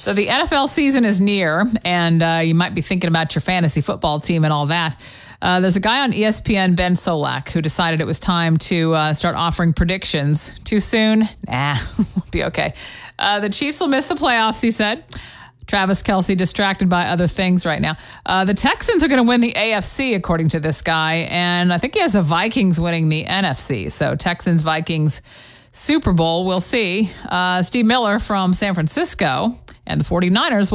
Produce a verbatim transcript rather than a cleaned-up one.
So the N F L season is near, and uh, you might be thinking about your fantasy football team and all that. Uh, there's a guy on E S P N, Ben Solak, who decided it was time to uh, start offering predictions. Too soon? Nah, we'll be okay. Uh, the Chiefs will miss the playoffs, he said. Travis Kelce distracted by other things right now. Uh, the Texans are going to win the A F C, according to this guy, and I think he has the Vikings winning the N F C. So Texans, Vikings, Super Bowl, we'll see. Uh, Steve Miller from San Francisco and the 49ers will